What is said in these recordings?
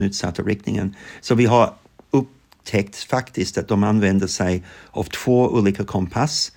motsatta riktningen. Så vi har upptäckt faktiskt att de använder sig av 2 olika kompass.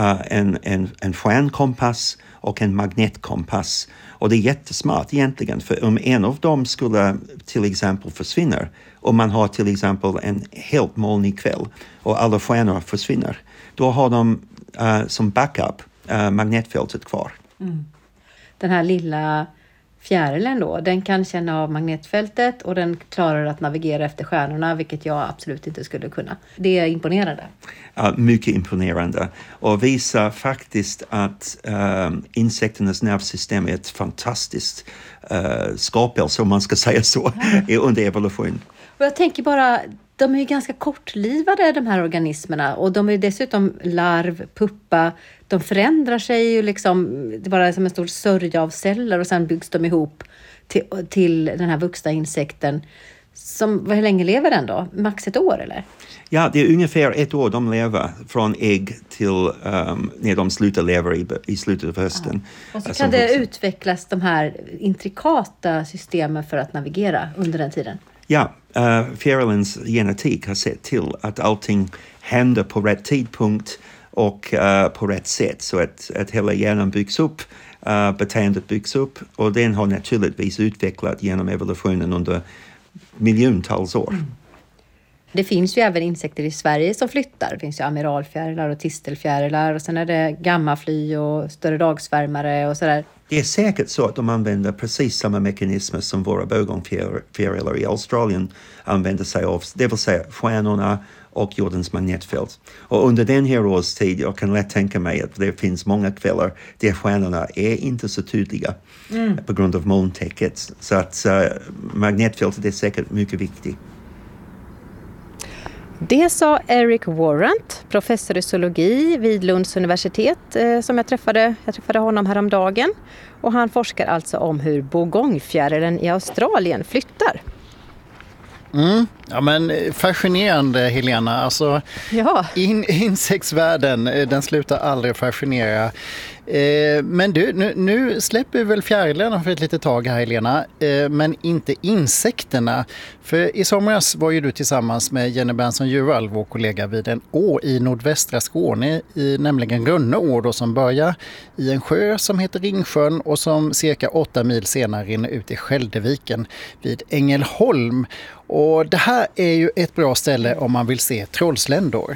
En stjärnkompass och en magnetkompass. Och det är jättesmart egentligen, för om en av dem skulle till exempel försvinna, om man har till exempel en helt molnig kväll och alla stjärnor försvinner, då har de som backup magnetfältet kvar. Mm. Den här lilla fjärilen då, den kan känna av magnetfältet och den klarar att navigera efter stjärnorna, vilket jag absolut inte skulle kunna. Det är imponerande. Mycket imponerande, och visar faktiskt att insekternas nervsystem är ett fantastiskt skapelse, om man ska säga så, under evolution. Och jag tänker bara, de är ju ganska kortlivade, de här organismerna, och de är dessutom larv, puppa. De förändrar sig ju liksom, det är bara som en stor sörja av celler, och sen byggs de ihop till den här vuxna insekten. Hur länge lever den då? Max 1 år eller? Ja, det är ungefär 1 år de lever från ägg till när de slutar leva i slutet av hösten. Ja. Och så kan det utvecklas de här intrikata systemen för att navigera under den tiden. Ja, fjärilens genetik har sett till att allting händer på rätt tidpunkt och på rätt sätt, så att hela hjärnan byggs upp, beteendet byggs upp, och den har naturligtvis utvecklat genom evolutionen under miljontals år. Mm. Det finns ju även insekter i Sverige som flyttar. Det finns ju amiralfjärilar och tistelfjärilar, och sen är det gammafly och större dagsvärmare och sådär. Det är säkert så att de använder precis samma mekanismer som våra bågångsfjärilar i Australien använder sig av, det vill säga stjärnorna och jordens magnetfält. Och under den här årstid, jag kan lätt tänka mig att det finns många kvällar där stjärnorna är inte så tydliga på grund av molntäcket. Så att magnetfältet är säkert mycket viktigt. Det sa Eric Warrant, professor i zoologi vid Lunds universitet, som jag träffade honom häromdagen. Och han forskar alltså om hur bågångfjärilen i Australien flyttar. Ja, men fascinerande, Helena. Alltså, ja. Insektsvärlden, den slutar aldrig fascinera. Men du, nu släpper vi väl fjärilarna för ett litet tag här, Helena, men inte insekterna. För i somras var ju du tillsammans med Jenny Benson-Jual, vår kollega, vid en å i nordvästra Skåne, nämligen Rönneå då, som börjar i en sjö som heter Ringsjön och som cirka 8 mil senare rinner ut i Skäldeviken vid Ängelholm. Och det här är ju ett bra ställe om man vill se trollsländor.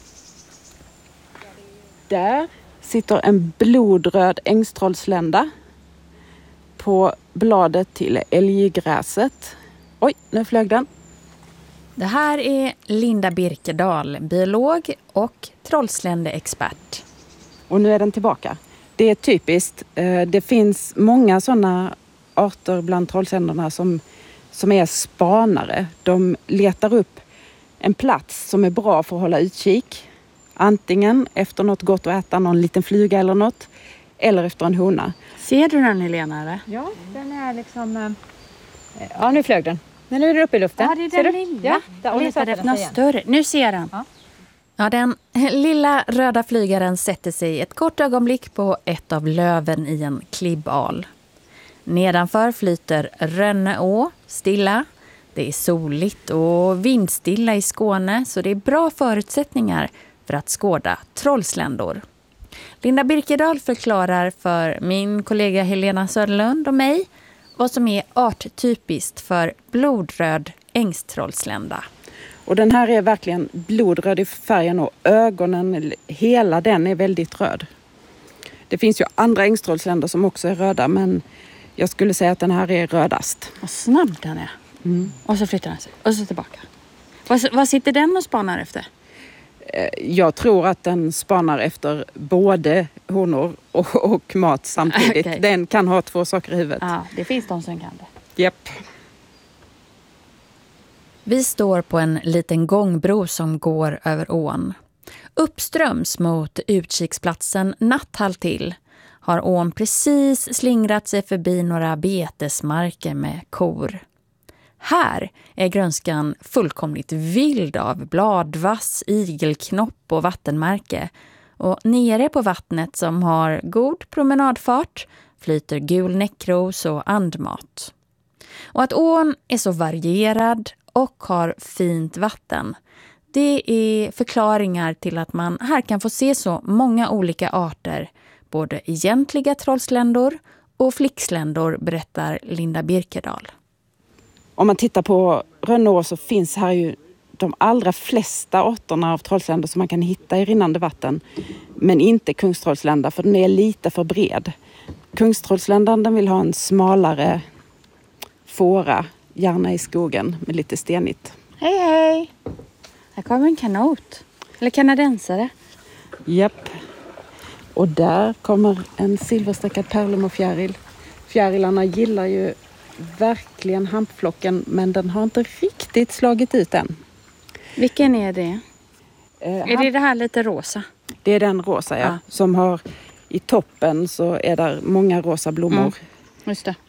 Där sitter en blodröd ängstrollslända på bladet till älggräset. Oj, nu flög den. Det här är Linda Birkedal, biolog och trollsländeexpert. Och nu är den tillbaka. Det är typiskt. Det finns många sådana arter bland trollsländorna som är spanare. De letar upp en plats som är bra för att hålla utkik. Antingen efter något gott att äta, någon liten flyga eller något. Eller efter en hona. Ser du den, Helena? Eller? Ja, den är liksom... Ja, nu flög den. Men nu är den uppe i luften. Ja, det är den lilla. Ja, och letar efter något större. Nu ser den. Ja, den lilla röda flygaren sätter sig ett kort ögonblick på ett av löven i en klibbal. Nedanför flyter Rönneå stilla. Det är soligt och vindstilla i Skåne, så det är bra förutsättningar för att skåda trollsländor. Linda Birkedal förklarar för min kollega Helena Söderlund och mig vad som är arttypiskt för blodröd ängstrollslända. Och den här är verkligen blodröd i färgen och ögonen, hela den är väldigt röd. Det finns ju andra ängstrollsländor som också är röda, men jag skulle säga att den här är rödast. Vad snabb den är. Och så flyttar den sig. Och så tillbaka. Vad sitter den och spanar efter? Jag tror att den spanar efter både honor och mat samtidigt. Okay. Den kan ha 2 saker i huvudet. Ja, det finns de som kan det. Japp. Vi står på en liten gångbro som går över ån. Uppströms mot utkiksplatsen Natthall till har ån precis slingrat sig förbi några betesmarker med kor. Här är grönskan fullkomligt vild av bladvass, igelknopp och vattenmärke. Och nere på vattnet som har god promenadfart flyter gul näckros och andmat. Och att ån är så varierad och har fint vatten, det är förklaringar till att man här kan få se så många olika arter, både egentliga trollsländor och flicksländor, berättar Linda Birkedal. Om man tittar på Rönneå så finns här ju de allra flesta arterna av trollsländor som man kan hitta i rinnande vatten. Men inte kungtrollslända, för den är lite för bred. Kungtrollsländan, den vill ha en smalare fåra, gärna i skogen med lite stenigt. Hej hej! Här kommer en kanot. Eller kanadensare. Japp. Och där kommer en silverstreckad pärlemorfjäril. Fjärilarna gillar ju verkligen hampflocken, men den har inte riktigt slagit ut än. Vilken är det? Är det här lite rosa? Det är den rosa, ja. Som har i toppen så är där många rosa blommor. Just det.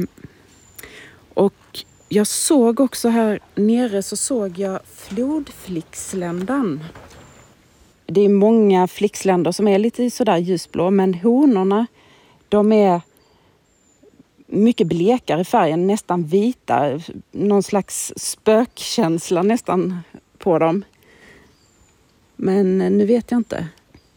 Och jag såg också här nere så såg jag flodflicksländan. Det är många flicksländor som är lite sådär ljusblå, men honorna, de är mycket blekare i färgen, nästan vita. Någon slags spökkänsla nästan på dem. Men nu vet jag inte.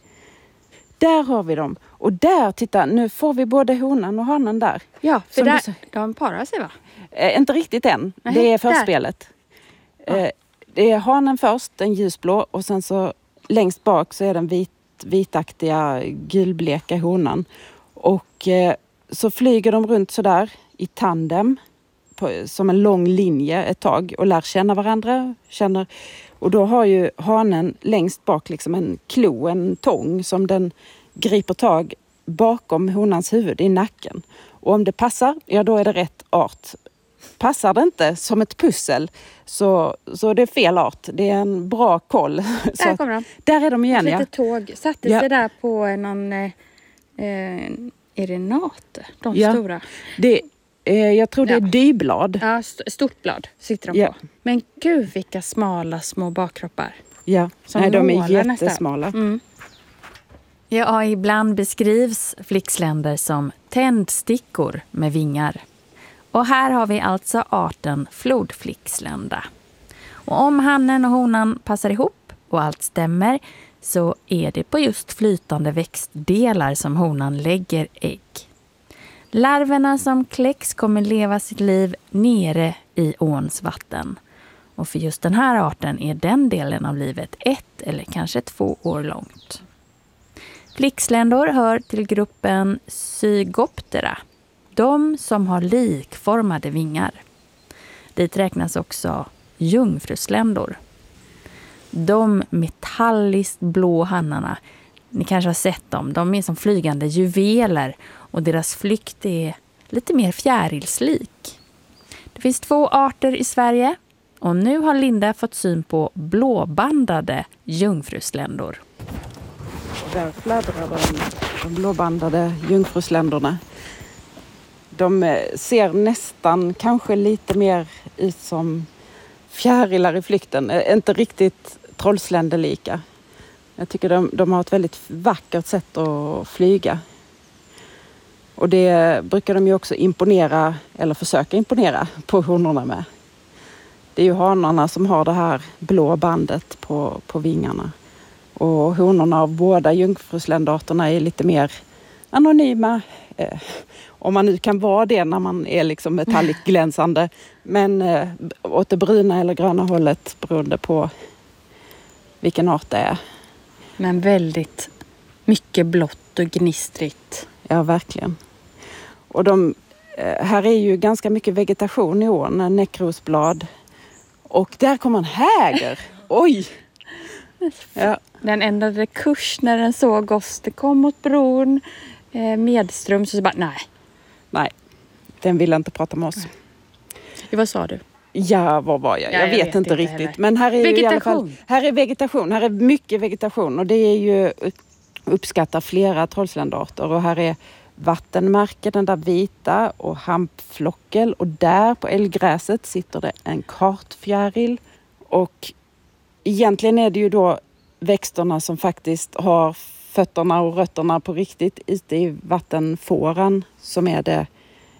Där har vi dem. Och där, titta, nu får vi både honan och hanen där. Ja, för där, de parar sig va? Inte riktigt än. Det är förspelet. Det är hanen först, den ljusblå. Och sen så längst bak så är den vitaktiga gulbleka honan. Och så flyger de runt sådär i tandem. Som en lång linje ett tag. Och lär känna varandra. Och då har ju hanen längst bak liksom en klo, en tång som den griper tag bakom honans huvud i nacken. Och om det passar, ja då är det rätt art. Passar det inte som ett pussel så det är fel art. Det är en bra koll. Där kommer de. Där är de igen, ja. Lite tåg. Satte sig där på någon... är det nate? De stora? Jag tror det är dyblad. Ja, stort blad sitter de på. Men gud vilka smala små bakkroppar. Ja, de är jättesmala. Ja, ibland beskrivs flicksländer som tändstickor med vingar. Och här har vi alltså arten flodflickslända. Och om hannen och honan passar ihop och allt stämmer så är det på just flytande växtdelar som honan lägger ägg. Larverna som kläcks kommer leva sitt liv nere i åns vatten. Och för just den här arten är den delen av livet 1 eller kanske 2 år långt. Flicksländor hör till gruppen Zygoptera. De som har likformade vingar. Dit räknas också jungfrusländor. De metalliskt blå hannarna, ni kanske har sett dem, de är som flygande juveler och deras flykt är lite mer fjärilslik. Det finns 2 arter i Sverige och nu har Linda fått syn på blåbandade jungfrusländor. Där fladdrar de blåbandade jungfrusländorna. De ser nästan kanske lite mer ut som fjärilar i flykten. Inte riktigt trollsländerlika. Jag tycker de har ett väldigt vackert sätt att flyga. Och det brukar de ju också imponera, eller försöka imponera på honorna med. Det är ju hanarna som har det här blå bandet på vingarna. Och honorna av båda jungfrusländarterna är lite mer anonyma. Om man nu kan vara det när man är liksom metalligt glänsande. Men åt det bruna eller gröna hållet beroende på vilken art det är. Men väldigt mycket blått och gnistrigt. Ja, verkligen. Och här är ju ganska mycket vegetation i ån, näckrosblad. Och där kommer en häger. Oj! Ja. Den ändrade kurs när den såg oss. Det kom mot bron medströms så bara nej, den ville inte prata med oss. Vad sa du? Ja, vad var jag? Jag vet inte riktigt. Heller. Men här är ju i alla fall, här är vegetation. Här är mycket vegetation och det är ju uppskattar flera trollsländarter. Och här är vattenmärke, den där vita och hampflockel. Och där på älggräset sitter det en kartfjäril. Och egentligen är det ju då växterna som faktiskt har fötterna och rötterna på riktigt ute i vattenfåran som är det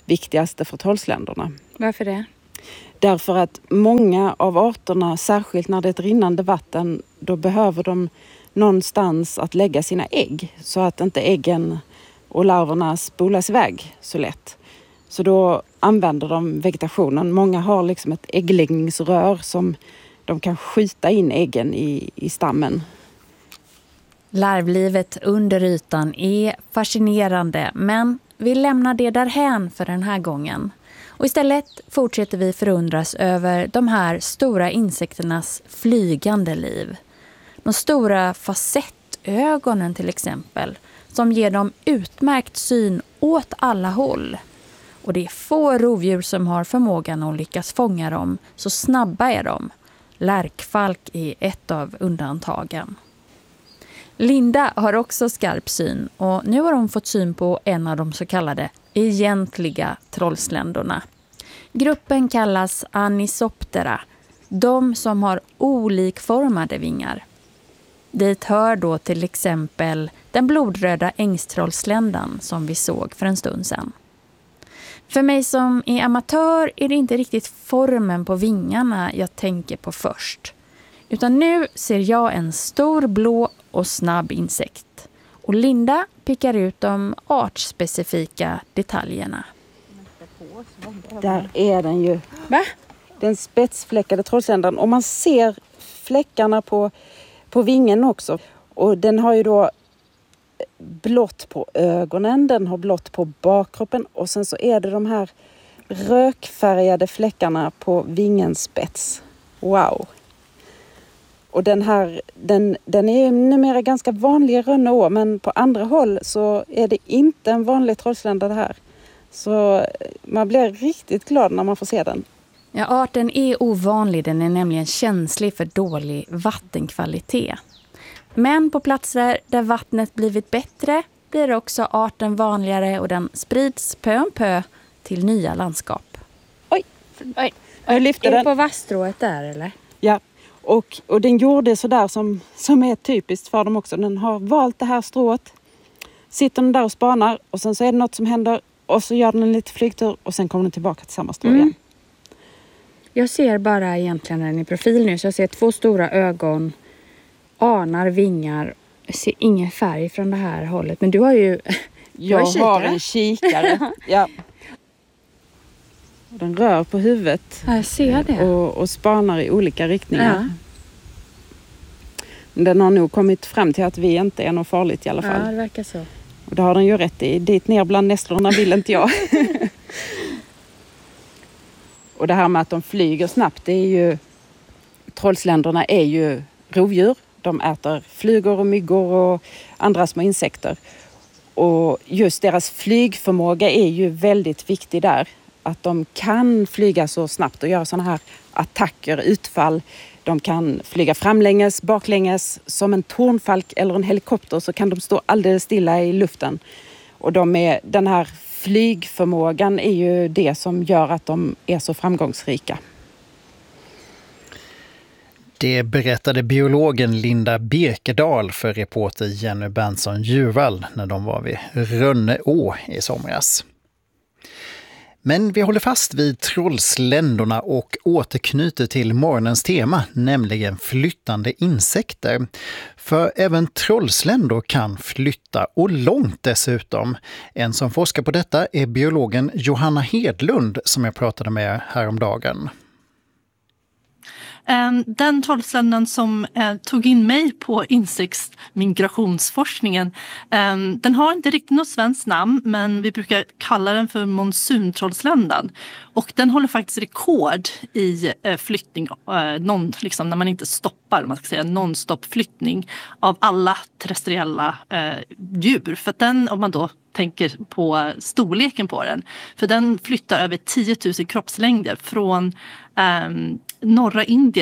viktigaste för trollsländerna. Varför det? Därför att många av arterna, särskilt när det är ett rinnande vatten, då behöver de någonstans att lägga sina ägg så att inte äggen och larverna spolas iväg så lätt. Så då använder de vegetationen. Många har liksom ett äggläggningsrör som de kan skjuta in äggen i stammen. Larvlivet under ytan är fascinerande, men vi lämnar det därhän för den här gången. Och istället fortsätter vi förundras över de här stora insekternas flygande liv. De stora facettögonen till exempel, som ger dem utmärkt syn åt alla håll. Och det är få rovdjur som har förmågan att lyckas fånga dem, så snabba är de. Lärkfalk är ett av undantagen. Linda har också skarp syn och nu har hon fått syn på en av de så kallade egentliga trollsländorna. Gruppen kallas Anisoptera, de som har olikformade vingar. Dit hör då till exempel den blodröda ängstrollsländan som vi såg för en stund sedan. För mig som är amatör är det inte riktigt formen på vingarna jag tänker på först. Utan nu ser jag en stor blå och snabb insekt. Och Linda pickar ut de artspecifika detaljerna. Där är den ju. Va? Den spetsfläckade trollsländan. Och man ser fläckarna på vingen också. Och den har ju då blått på ögonen, den har blått på bakkroppen och sen så är det de här rökfärgade fläckarna på vingens spets. Wow! Och den är numera ganska vanlig i Rönneå, men på andra håll så är det inte en vanlig trollslända det här. Så man blir riktigt glad när man får se den. Ja, arten är ovanlig, den är nämligen känslig för dålig vattenkvalitet. Men på platser där vattnet blivit bättre blir också arten vanligare och den sprids pö om pö till nya landskap. Oj. Jag lyfter är den. Det på vasstrået där eller? Ja, och den gjorde sådär som är typiskt för dem också. Den har valt det här strået, sitter den där och spanar och sen så är det något som händer och så gör den en liten flygtur och sen kommer den tillbaka till samma strå igen. Jag ser bara egentligen den i profil nu, så jag ser 2 stora ögon, anar vingar. Jag ser ingen färg från det här hållet, men du har ju jag har en kikare. Ja. Den rör på huvudet. Ja, jag ser det. Och spanar i olika riktningar. Ja. Den har nog kommit fram till att vi inte är något farligt i alla fall. Ja, det verkar så. Och det har den ju rätt i. Dit ner bland nässlorna vill inte jag. Och det här med att de flyger snabbt, det är ju... Trollsländerna är ju rovdjur. De äter flugor och myggor och andra små insekter. Och just deras flygförmåga är ju väldigt viktig där. Att de kan flyga så snabbt och göra sådana här attacker, utfall. De kan flyga framlänges, baklänges. Som en tornfalk eller en helikopter så kan de stå alldeles stilla i luften. Och den här flygförmågan är ju det som gör att de är så framgångsrika. Det berättade biologen Linda Birkedal för reporter Jenny Berntsson-Djurvall när de var vid Rönneå i somras. Men vi håller fast vid trollsländorna och återknyter till morgonens tema, nämligen flyttande insekter. För även trollsländor kan flytta, och långt dessutom. En som forskar på detta är biologen Johanna Hedlund som jag pratade med häromdagen. Den trollsländan som tog in mig på insektsmigrationsforskningen, den har inte riktigt något svenskt namn, men vi brukar kalla den för monsuntrollsländan. Och den håller faktiskt rekord i flyttning, liksom när man inte stoppar, man ska säga non-stop flyttning av alla terrestriella djur. För att den, om man då tänker på storleken på den, för den flyttar över 10 000 kroppslängder från norra Indien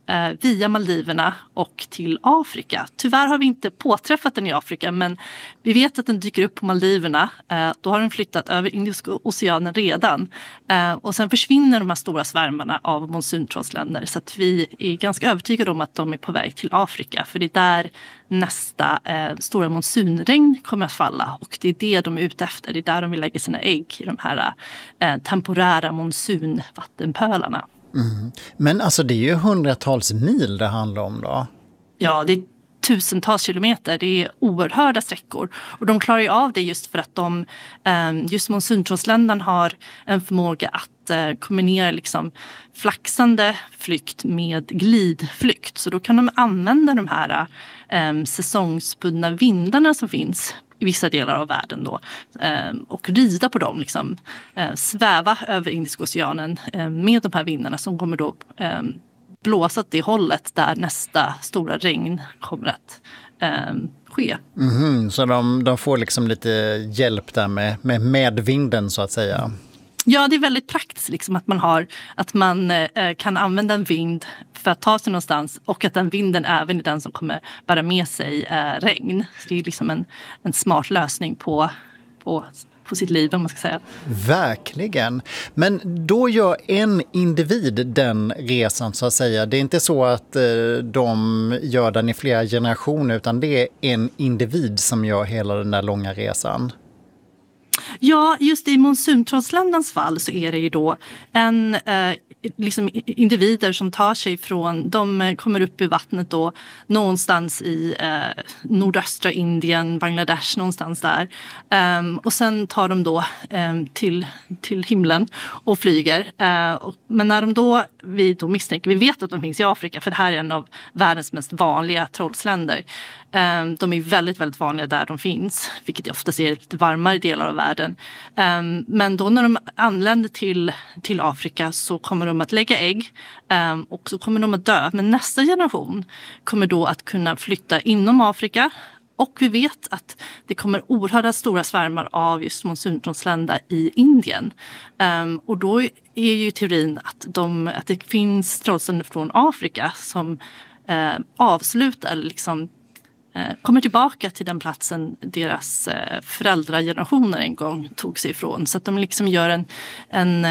via Maldiverna och till Afrika. Tyvärr har vi inte påträffat den i Afrika, men vi vet att den dyker upp på Maldiverna. Då har den flyttat över Indiska oceanen redan. Och sen försvinner de här stora svärmarna av monsuntrollsländer, så att vi är ganska övertygade om att de är på väg till Afrika. För det är där nästa stora monsunregn kommer att falla, och det är det de är ute efter. Det är där de vill lägga sina ägg, i de här temporära monsunvattenpölarna. Mm. Men alltså det är ju hundratals mil det handlar om då? Ja, det är tusentals kilometer. Det är oerhörda sträckor. Och de klarar ju av det just för att just monsuntrollsländerna har en förmåga att kombinera liksom flaxande flykt med glidflykt. Så då kan de använda de här säsongsbundna vindarna som finns i vissa delar av världen då, och rida på dem, liksom, sväva över Indiska oceanen med de här vindarna som kommer då blåsa åt det hållet där nästa stora regn kommer att ske. Så de får liksom lite hjälp där med vinden så att säga? Ja, det är väldigt praktiskt liksom, att man kan använda en vind för att ta sig någonstans, och att den vinden även är den som kommer bära med sig regn. Så det är liksom en smart lösning på sitt liv, om man ska säga. Verkligen. Men då gör en individ den resan så att säga. Det är inte så att de gör den i flera generationer, utan det är en individ som gör hela den där långa resan. Ja, just i monsuntrollsländernas fall så är det ju då liksom individer som tar sig från, de kommer upp i vattnet då någonstans i nordöstra Indien, Bangladesh, någonstans där. Och sen tar de då till himlen och flyger. Men när vi misstänker, vi vet att de finns i Afrika, för det här är en av världens mest vanliga trollsländer. De är väldigt, väldigt vanliga där de finns, vilket oftast är lite varmare delar av världen. Men då när de anländer till Afrika så kommer de att lägga ägg, och så kommer de att dö. Men nästa generation kommer då att kunna flytta inom Afrika. Och vi vet att det kommer oerhörda stora svärmar av just monsuntrollsländer i Indien. Och då är ju teorin att det finns trollsländer från Afrika som avslutar liksom, kommer tillbaka till den platsen deras föräldragenerationer en gång tog sig ifrån. Så att de liksom gör en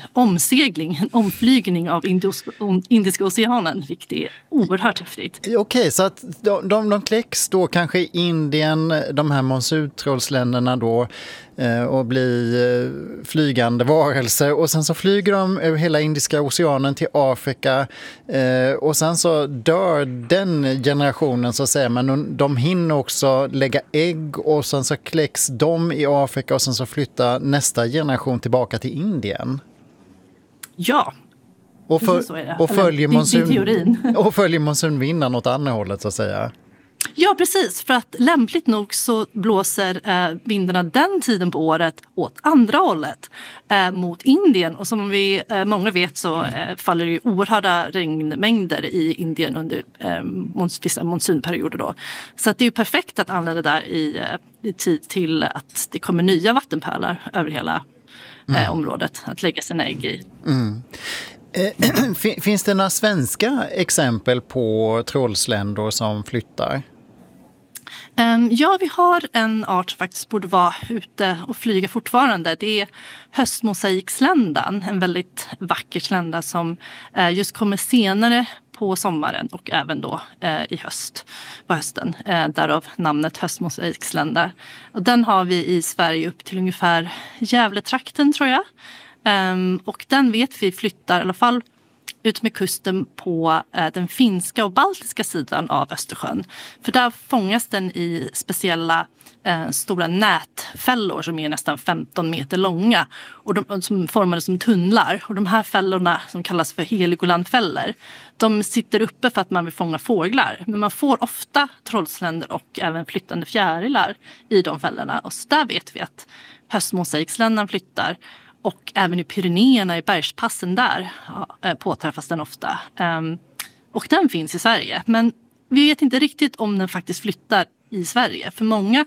omflygning av Indiska oceanen, vilket är oerhört häftigt. Okej, så att de kläcks då kanske i Indien, de här monsuntrollsländerna då, och blir flygande varelser, och sen så flyger de över hela Indiska oceanen till Afrika, och sen så dör den generationen så att säga, men de hinner också lägga ägg, och sen så kläcks de i Afrika, och sen så flyttar nästa generation tillbaka till Indien. Ja. Och följer monsunvindan åt andra hållet så att säga. Ja, precis. För att lämpligt nog så blåser vindarna den tiden på året åt andra hållet, mot Indien. Och som många vet så faller det oerhörda regnmängder i Indien under vissa monsunperioder då. Så att det är ju perfekt att använda där i tid till att det kommer nya vattenpölar över hela området att lägga sina ägg i. Finns det några svenska exempel på trollsländor som flyttar? Ja, vi har en art som faktiskt borde vara ute och flyga fortfarande. Det är höstmosaiksländan, en väldigt vacker slända som just kommer senare på sommaren och även då i på hösten. Därav namnet höstmosaikslända. Och den har vi i Sverige upp till ungefär Gävletrakten, tror jag. Och den vet vi flyttar i alla fall ut med kusten på den finska och baltiska sidan av Östersjön. För där fångas den i speciella stora nätfällor som är nästan 15 meter långa och som formade som tunnlar. Och de här fällorna, som kallas för Heligolandfällor, de sitter uppe för att man vill fånga fåglar. Men man får ofta trollsländor och även flyttande fjärilar i de fällorna. Och så där vet vi att höstmosaiksländan flyttar. Och även i Pyrenéerna, i bergspassen där, påträffas den ofta. Och den finns i Sverige. Men vi vet inte riktigt om den faktiskt flyttar i Sverige. För många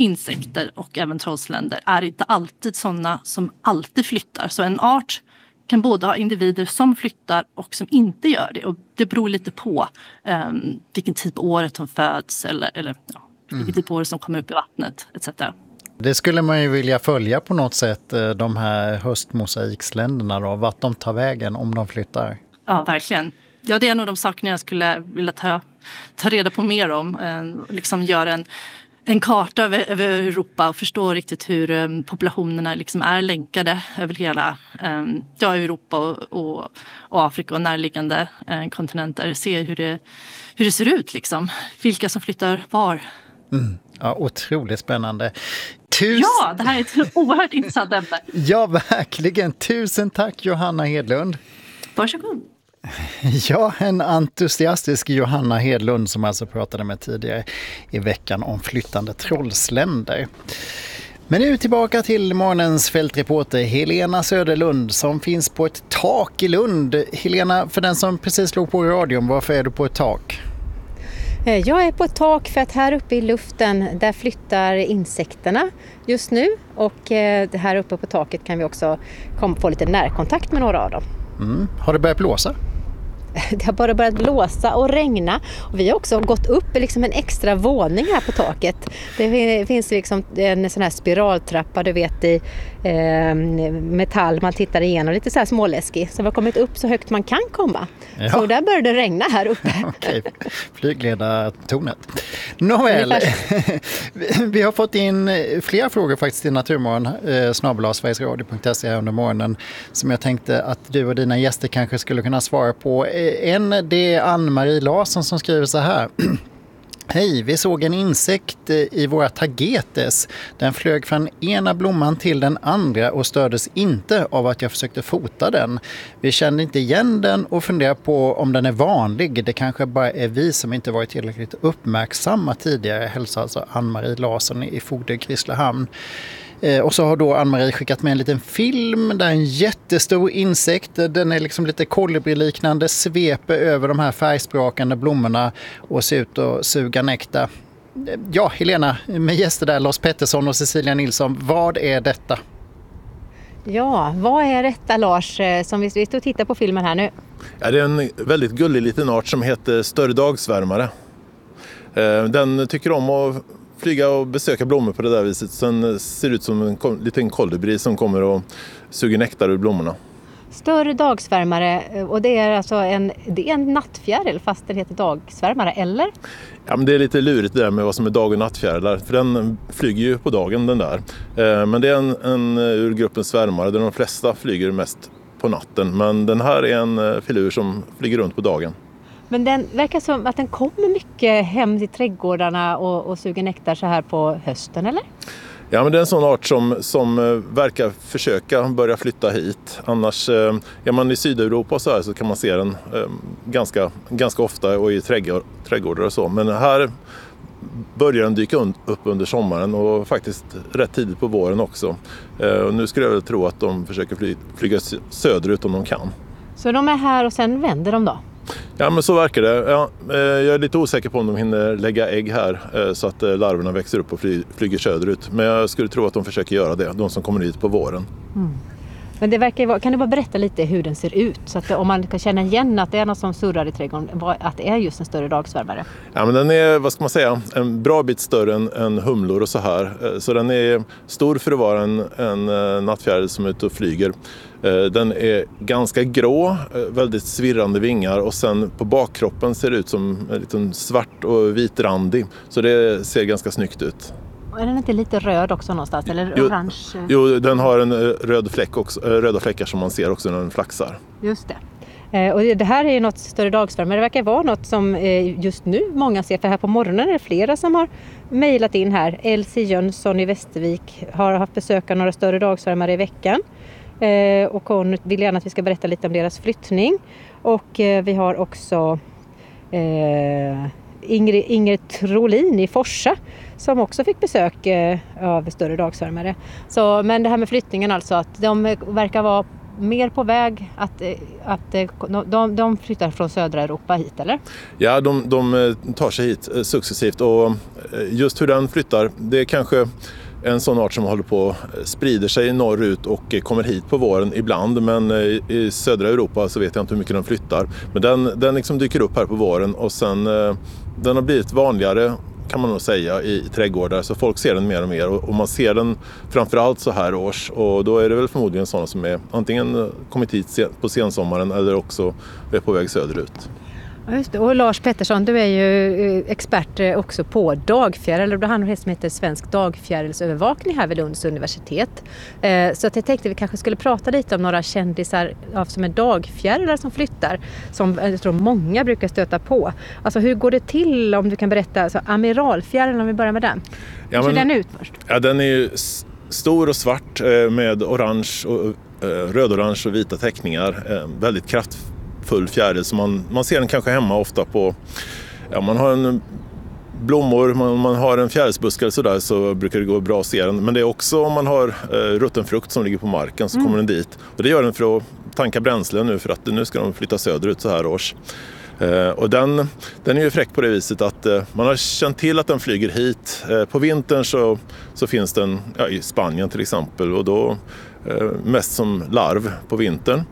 insekter och även trollsländer är inte alltid sådana som alltid flyttar. Så en art kan både ha individer som flyttar och som inte gör det. Och det beror lite på vilken tid på året de föds eller vilken tid på året som kommer upp i vattnet etc. Det skulle man ju vilja följa på något sätt, de här höstmosaiksländerna då, vart de tar vägen om de flyttar. Ja, verkligen. Ja, det är nog de sakerna jag skulle vilja ta reda på mer om. Liksom göra en karta över Europa och förstå riktigt hur populationerna liksom är länkade över hela Europa och Afrika och närliggande kontinenter. Se hur det ser ut, liksom. Vilka som flyttar var. Ja, otroligt spännande. Ja, det här är ett oerhört intressant ämne. Ja, verkligen. Tusen tack, Johanna Hedlund. Varsågod. Ja, en entusiastisk Johanna Hedlund som alltså pratade med tidigare i veckan om flyttande trollsländer. Men nu tillbaka till morgonens fältreporter Helena Söderlund som finns på ett tak i Lund. Helena, för den som precis slog på radion, varför är du på ett tak? Jag är på ett tak för att här uppe i luften där flyttar insekterna just nu. Och här uppe på taket kan vi också få lite närkontakt med några av dem. Har det börjat blåsa? Det har bara börjat blåsa och regna. Och vi har också gått upp liksom en extra våning här på taket. Det finns liksom en sån här spiraltrappa, du vet, i metall man tittar igenom. Lite så här småläskig. Så vi har kommit upp så högt man kan komma. Ja. Så där började det regna här uppe. Okej, flygledartornet. Nåväl, vi har fått in flera frågor faktiskt till Naturmorgon, @sverigesradio.se här under morgonen, som jag tänkte att du och dina gäster kanske skulle kunna svara på. Det är Ann-Marie Larsson som skriver så här. Hej, vi såg en insekt i våra tagetes. Den flög från ena blomman till den andra och stördes inte av att jag försökte fota den. Vi kände inte igen den och funderar på om den är vanlig. Det kanske bara är vi som inte varit tillräckligt uppmärksamma tidigare. Hälsar alltså Ann-Marie Larsson i Fogdö, Grisslehamn. Och så har då Ann-Marie skickat med en liten film där en jättestor insekt, den är liksom lite kolibriliknande, sveper över de här färgsprakande blommorna och ser ut att suga nektar. Ja, Helena, med gäster där, Lars Pettersson och Cecilia Nilsson, vad är detta? Ja, vad är detta, Lars, som vi står och tittar på filmen här nu? Ja, det är en väldigt gullig liten art som heter större dagsvärmare. Den tycker om att flyga och besöka blommor på det där viset. Sen ser det ut som en liten kolibri som kommer och suger nektar ur blommorna. Större dagsvärmare, och det är alltså en nattfjäril fast den heter dagsvärmare, eller? Ja, men det är lite lurigt det där med vad som är dag- och nattfjärilar, för den flyger ju på dagen den där. Men det är en ur gruppen svärmare där de flesta flyger mest på natten. Men den här är en filur som flyger runt på dagen. Men den verkar som att den kommer mycket hem till trädgårdarna och suger nektar så här på hösten, eller? Ja, men det är en sån art som verkar försöka börja flytta hit. Annars, är man i Sydeuropa så här så kan man se den ganska ofta och i trädgårdar och så. Men här börjar den dyka upp under sommaren och faktiskt rätt tidigt på våren också. Och nu skulle jag väl tro att de försöker flyga söderut om de kan. Så de är här och sen vänder de då? Ja, men så verkar det. Ja, jag är lite osäker på om de hinner lägga ägg här så att larverna växer upp och flyger söderut. Men jag skulle tro att de försöker göra det, de som kommer hit på våren. Mm. Men det verkar kan du bara berätta lite hur den ser ut? Så att om man kan känna igen att det är något som surrar i trädgården, att det är just en större dagsvärmare. Ja, men den är, vad ska man säga, en bra bit större än humlor och så här. Så den är stor för att vara en nattfjäril som är ute och flyger. Den är ganska grå, väldigt svirrande vingar och sen på bakkroppen ser det ut som en liten svart och vitrandig. Så det ser ganska snyggt ut. Är den inte lite röd också någonstans? Eller orange? Jo, den har en röda fläckar som man ser också när den flaxar. Just det. Och det här är ju något större dagsvärmare. Det verkar vara något som just nu många ser. För här på morgonen är det flera som har mejlat in här. Elsie Jönsson i Västervik har haft besök av några större dagsvärmare i veckan. Och hon vill gärna att vi ska berätta lite om deras flyttning. Och vi har också Ingrid Trolin i Forsa som också fick besök av större dagsvärmare. Men det här med flyttningen alltså, att de verkar vara mer på väg att de flyttar från södra Europa hit, eller? Ja, de tar sig hit successivt och just hur den flyttar, det är kanske en sån art som håller på sprider sig norrut och kommer hit på våren ibland, men i södra Europa så vet jag inte hur mycket den flyttar. Men den liksom dyker upp här på våren och sen den har blivit vanligare kan man nog säga i trädgårdar, så folk ser den mer och mer och man ser den framförallt så här års, och då är det väl förmodligen sådana som är antingen kommit hit på sensommaren eller också är på väg söderut. Ja, just det. Och Lars Pettersson, du är ju expert också på dagfjäril, och du har något som heter Svensk dagfjärilsövervakning här vid Lunds universitet. Så att jag tänkte vi kanske skulle prata lite om några kändisar som är dagfjärilar som flyttar, som jag tror många brukar stöta på. Alltså hur går det till, om du kan berätta, alltså amiralfjärilen, om vi börjar med den. Hur ser den ut först? Ja, den är ju stor och svart med orange och röd-orange och vita teckningar, väldigt kraftfull fjäril, så man ser den kanske hemma ofta på, man har en blommor, man har en fjärilsbuske eller sådär, så brukar det gå bra att se den. Men det är också om man har rutten frukt som ligger på marken, så kommer den dit. Och det gör den för att tanka bränsle nu, för att nu ska de flytta söderut så här års. Och den är ju fräck på det viset att man har känt till att den flyger hit. På vintern så finns den i Spanien till exempel, och då mest som larv på vintern.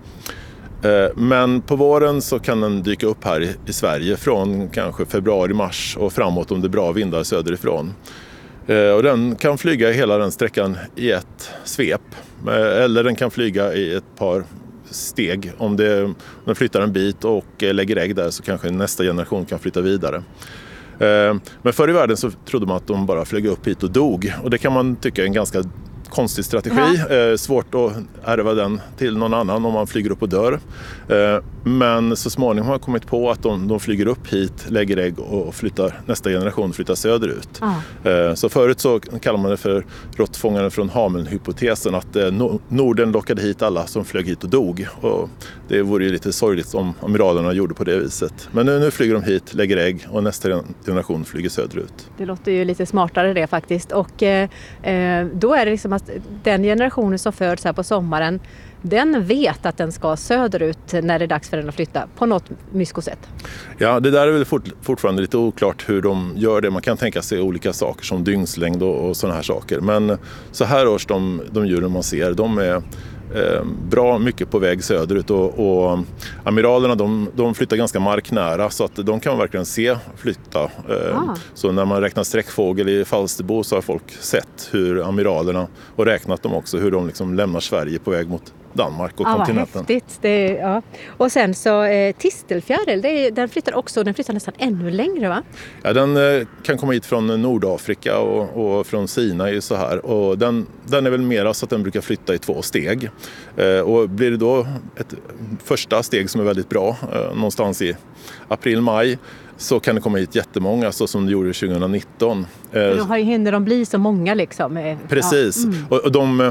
Men på våren så kan den dyka upp här i Sverige från kanske februari-mars och framåt om det är bra vindar söderifrån. Och den kan flyga hela den sträckan i ett svep, eller den kan flyga i ett par steg. Om den flyttar en bit och lägger ägg där, så kanske nästa generation kan flytta vidare. Men förr i världen så trodde man att de bara flög upp hit och dog, och det kan man tycka är en ganska konstig strategi. Svårt att ärva den till någon annan om man flyger upp och dör. Men så småningom har jag kommit på att de flyger upp hit, lägger ägg och nästa generation flyttar söderut. Så förut så kallar man det för råttfångaren från Hameln-hypotesen, att Norden lockade hit alla som flög hit och dog. Och det vore ju lite sorgligt om amiralerna gjorde på det viset. Men nu flyger de hit, lägger ägg och nästa generation flyger söderut. Det låter ju lite smartare det faktiskt. Och då är det liksom att den generationen som föds här på sommaren, den vet att den ska söderut när det är dags för den att flytta på något myskosätt. Ja, det där är väl fortfarande lite oklart hur de gör det. Man kan tänka sig olika saker som dygnslängd och sådana här saker. Men så här års de djuren man ser, de är bra mycket på väg söderut, och amiralerna de flyttar ganska marknära, så att de kan verkligen se flytta. Så när man räknar sträckfågel i Falsterbo så har folk sett hur amiralerna, och räknat dem också, hur de liksom lämnar Sverige på väg mot Danmark och kontinenten. Vad häftigt. Och sen så tistelfjäril, den flyttar nästan ännu längre, va? Ja, den kan komma hit från Nordafrika och från Sinai så här, och den är väl mera så att den brukar flytta i 2 steg. Och blir det då ett första steg som är väldigt bra, någonstans i april-maj, så kan det komma hit jättemånga, så som det gjorde 2019. Då hinner de bli så många liksom. Precis. Och de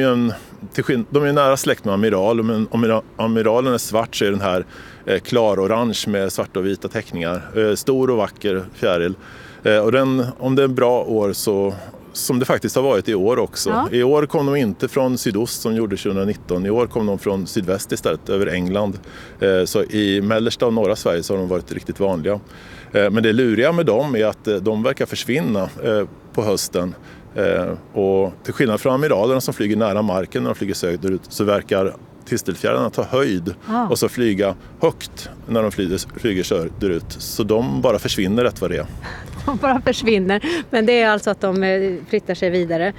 är ju nära släkt med amiral, men om amiralen är svart så är den här klar-orange med svarta och vita teckningar. Stor och vacker fjäril. Och om det är en bra år, så som det faktiskt har varit i år också. Ja. I år kom de inte från sydost som gjorde 2019. I år kom de från sydväst istället, över England. Så i mellersta och norra Sverige så har de varit riktigt vanliga. Men det luriga med dem är att de verkar försvinna på hösten. Och till skillnad från amiralerna som flyger nära marken när de flyger söderut, så verkar tistelfjärilarna ta höjd och så flyga högt när de flyger söderut. Så de bara försvinner rätt vad det är. De bara försvinner. Men det är alltså att de flyttar sig vidare.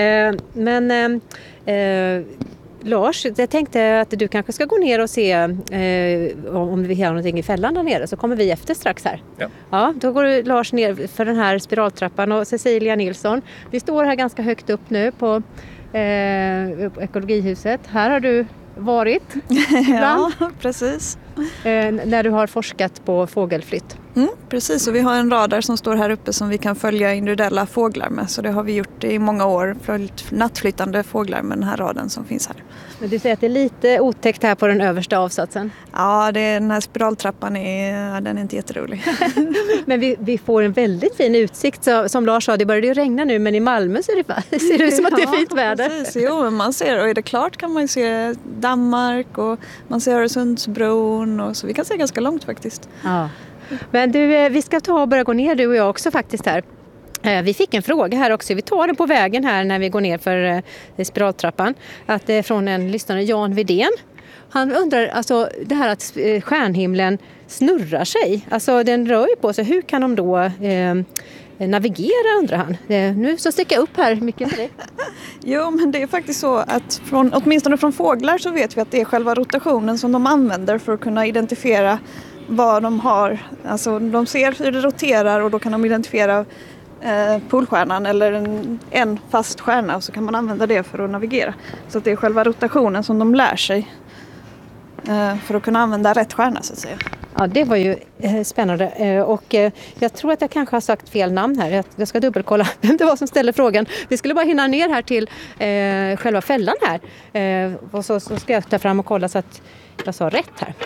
Lars, jag tänkte att du kanske ska gå ner och se om vi har någonting i fällan där nere, så kommer vi efter strax här. Ja, då går Lars ner för den här spiraltrappan, och Cecilia Nilsson. Vi står här ganska högt upp nu på ekologihuset. Här har du varit. Ja, precis. När du har forskat på fågelflytt. Precis, och vi har en radar som står här uppe som vi kan följa individuella fåglar med. Så det har vi gjort i många år, följt nattflyttande fåglar med den här raden som finns här. Men du säger att det är lite otäckt här på den översta avsatsen. Ja, den här spiraltrappan den är inte jätterolig. Men vi får en väldigt fin utsikt. Så, som Lars sa, det började ju regna nu, men i Malmö ser det ut som att det är fint väder. Precis. Jo, men man ser, och är det klart kan man se Danmark och man ser Öresundsbron, och så vi kan se ganska långt faktiskt. Ja. Men du, vi ska ta och börja gå ner, du och jag också faktiskt här. Vi fick en fråga här också, vi tar den på vägen här när vi går ner för spiraltrappan, att det är från en lyssnare, Jan Widén. Han undrar, alltså det här att stjärnhimlen snurrar sig, alltså den rör ju på sig, hur kan de då navigera, undrar han. Nu så sticker jag upp här mycket med det. Jo, men det är faktiskt så att åtminstone från fåglar så vet vi att det är själva rotationen som de använder för att kunna identifiera vad de har. Alltså de ser hur det roterar och då kan de identifiera polstjärnan eller en fast stjärna, och så kan man använda det för att navigera. Så att det är själva rotationen som de lär sig för att kunna använda rätt stjärna, så att säga. Ja, det var ju spännande, och jag tror att jag kanske har sagt fel namn här. Jag ska dubbelkolla vem det var som ställde frågan. Vi skulle bara hinna ner här till själva fällan här, och så ska jag ta fram och kolla så att jag sa rätt här.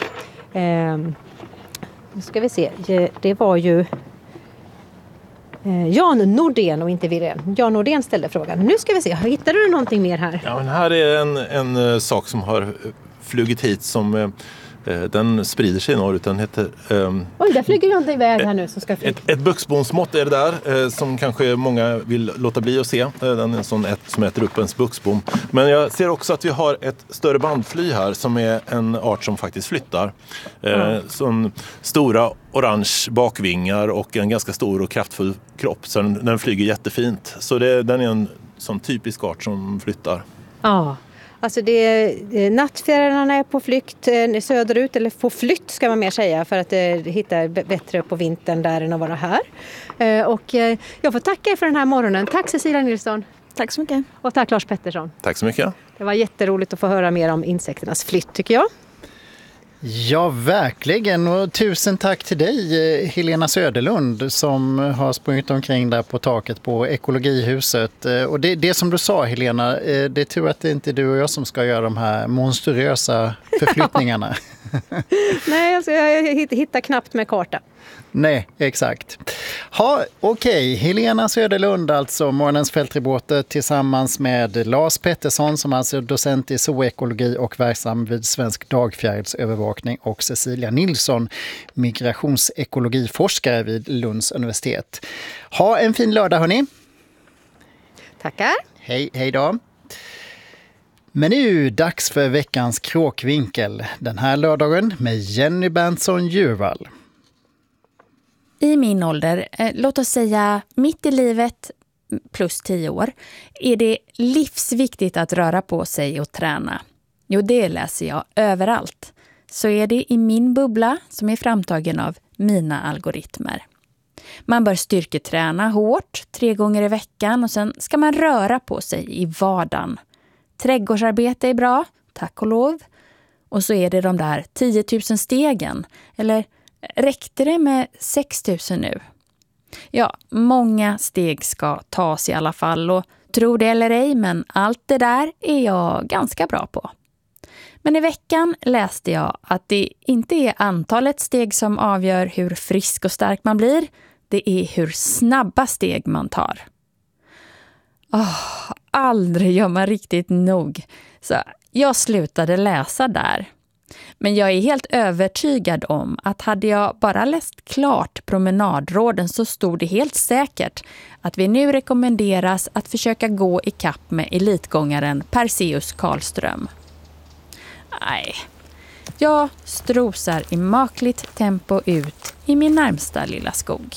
Nu ska vi se, det var ju Jan Nordén och inte Virén. Jan Nordén ställde frågan. Nu ska vi se, hittar du någonting mer här? Ja, men här är en sak som har flugit hit som den sprider sig norrut. Den heter... Oj, där flyger jag inte iväg här nu. Så ska ett buxbomsmått är det där som kanske många vill låta bli att se. Den är en sån som äter upp ens buxbom. Men jag ser också att vi har ett större bandfly här som är en art som faktiskt flyttar. Som stora orange bakvingar och en ganska stor och kraftfull kropp. Så den flyger jättefint. Så den är en sån typisk art som flyttar. Ja. Alltså nattfjärilarna är på flykt söderut, eller på flytt ska man mer säga, för att hitta bättre på vintern där än att vara här. Och jag får tacka er för den här morgonen. Tack Cecilia Nilsson. Tack så mycket. Och tack Lars Pettersson. Tack så mycket. Det var jätteroligt att få höra mer om insekternas flytt, tycker jag. Ja, verkligen. Och tusen tack till dig, Helena Söderlund, som har sprungit omkring där på taket på Ekologihuset. Och det som du sa, Helena, det är tur att det inte är du och jag som ska göra de här monstruösa förflyttningarna. Nej, alltså jag hittar knappt med karta. Nej, exakt. Okej. Helena Söderlund, alltså morgonens fältreporter, tillsammans med Lars Pettersson som alltså är docent i zoekologi och verksam vid Svensk dagfjärilsövervakning, och Cecilia Nilsson, migrationsekologiforskare vid Lunds universitet. Ha en fin lördag, hörni. Tackar. Hej då. Men nu dags för veckans kråkvinkel. Den här lördagen med Jenny Berntsson-Djurvall. I min ålder, låt oss säga mitt i livet plus 10 år, är det livsviktigt att röra på sig och träna. Jo, det läser jag överallt. Så är det i min bubbla som är framtagen av mina algoritmer. Man bör styrketräna hårt 3 gånger i veckan och sen ska man röra på sig i vardagen. Trädgårdsarbete är bra, tack och lov. Och så är det de där 10 000 stegen, eller räckte det med 6 000 nu? Ja, många steg ska tas i alla fall, och tro det eller ej, men allt det där är jag ganska bra på. Men i veckan läste jag att det inte är antalet steg som avgör hur frisk och stark man blir, det är hur snabba steg man tar. Aldrig gör man riktigt nog. Så jag slutade läsa där. Men jag är helt övertygad om att hade jag bara läst klart promenadråden så stod det helt säkert att vi nu rekommenderas att försöka gå i kapp med elitgångaren Perseus Karlström. Nej, jag strosar i makligt tempo ut i min närmsta lilla skog.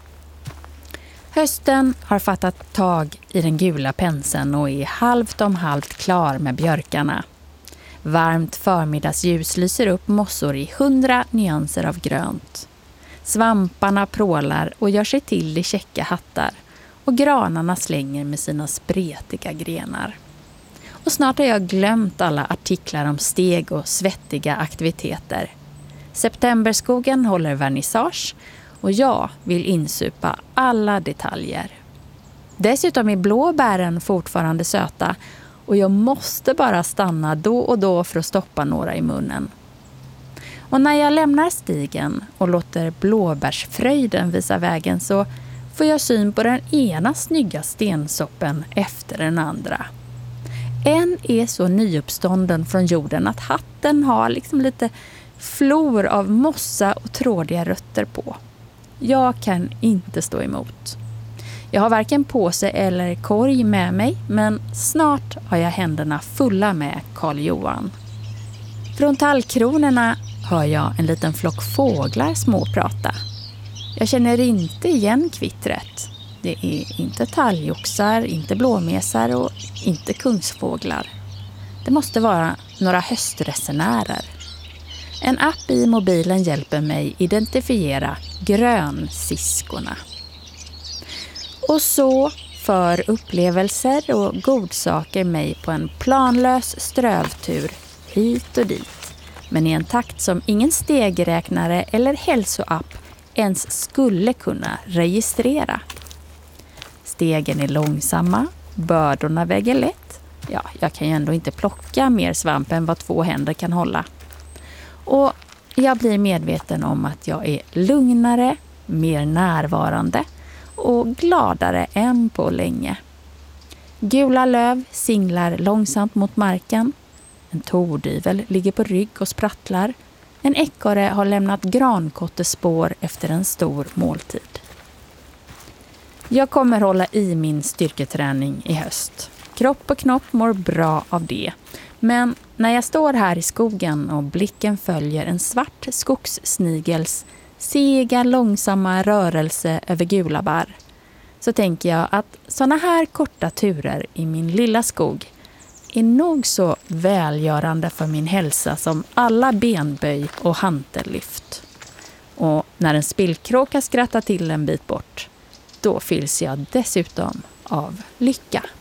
Hösten har fattat tag i den gula penseln och är halvt om halvt klar med björkarna. Varmt förmiddagsljus lyser upp mossor i 100 nyanser av grönt. Svamparna prålar och gör sig till i käcka hattar, och granarna slänger med sina spretiga grenar. Och snart har jag glömt alla artiklar om steg och svettiga aktiviteter. Septemberskogen håller vernissage och jag vill insupa alla detaljer. Dessutom är blåbären fortfarande söta, och jag måste bara stanna då och då för att stoppa några i munnen. Och när jag lämnar stigen och låter blåbärsfröjden visa vägen så får jag syn på den ena snygga stensoppen efter den andra. En är så nyuppstånden från jorden att hatten har liksom lite flor av mossa och trådiga rötter på. Jag kan inte stå emot. Jag har varken påse eller korg med mig, men snart har jag händerna fulla med Karl Johan. Från tallkronorna hör jag en liten flock fåglar småprata. Jag känner inte igen kvittret. Det är inte talgoxar, inte blåmesar och inte kungsfåglar. Det måste vara några höstresenärer. En app i mobilen hjälper mig identifiera grönsiskorna. Och så för upplevelser och godsaker mig på en planlös strövtur hit och dit. Men i en takt som ingen stegräknare eller hälsoapp ens skulle kunna registrera. Stegen är långsamma, bördorna väger lätt. Ja, jag kan ju ändå inte plocka mer svamp än vad 2 händer kan hålla. Och jag blir medveten om att jag är lugnare, mer närvarande och gladare än på länge. Gula löv singlar långsamt mot marken. En tordyvel ligger på rygg och sprattlar. En ekorre har lämnat grankottespår efter en stor måltid. Jag kommer hålla i min styrketräning i höst. Kropp och knopp mår bra av det. Men när jag står här i skogen och blicken följer en svart skogssnigels sega, långsamma rörelse över gula barr, så tänker jag att såna här korta turer i min lilla skog är nog så välgörande för min hälsa som alla benböj och hantellyft. Och när en spillkråka skrattar till en bit bort, då fylls jag dessutom av lycka.